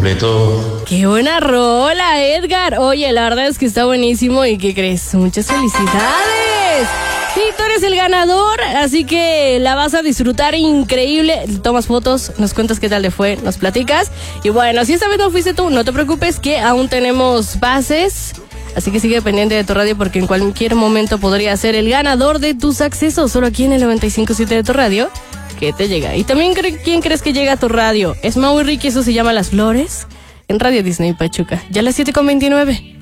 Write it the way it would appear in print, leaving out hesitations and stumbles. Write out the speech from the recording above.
Beto. ¡Qué buena rola, Edgar! Oye, la verdad es que está buenísimo y ¿qué crees? ¡Muchas felicidades! Sí, tú eres el ganador, así que la vas a disfrutar increíble. Tomas fotos, nos cuentas qué tal te fue, nos platicas. Y bueno, si esta vez no fuiste tú, no te preocupes que aún tenemos pases. Así que sigue pendiente de tu radio porque en cualquier momento podría ser el ganador de tus accesos. Solo aquí en el 95.7 de tu radio, que te llega. Y también, ¿quién crees que llega a tu radio? Es Mau y Ricky, eso se llama Las Flores, en Radio Disney Pachuca. Ya a las 7:29.